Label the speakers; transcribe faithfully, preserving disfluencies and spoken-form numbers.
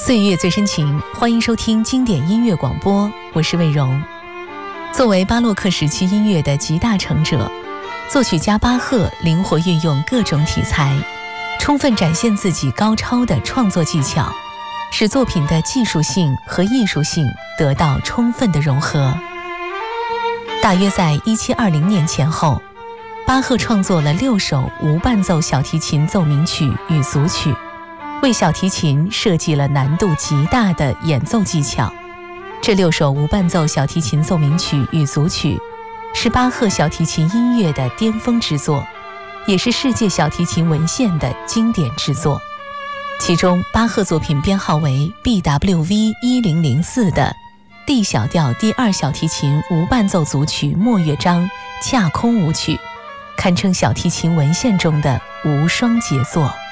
Speaker 1: 岁月最深情，欢迎收听经典音乐广播，我是魏荣。作为巴洛克时期音乐的集大成者，作曲家巴赫灵活运用各种题材，充分展现自己高超的创作技巧，使作品的技术性和艺术性得到充分的融合。大约在一七二零年前后，巴赫创作了六首无伴奏小提琴奏鸣曲与组曲，为小提琴设计了难度极大的演奏技巧。这六首无伴奏小提琴奏鸣曲与组曲是巴赫小提琴音乐的巅峰之作，也是世界小提琴文献的经典之作。其中巴赫作品编号为 B W V 一零零四 的 D 小调第二小提琴无伴奏组曲末乐章恰空舞曲，堪称小提琴文献中的无双杰作。